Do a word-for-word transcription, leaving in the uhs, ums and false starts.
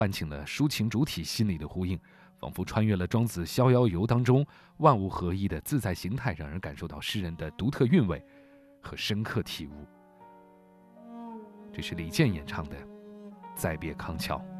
唤起了抒情主体心理的呼应，仿佛穿越了庄子《逍遥游》当中万物合一的自在形态，让人感受到诗人的独特韵味和深刻体悟。这是李健演唱的《再别康桥》。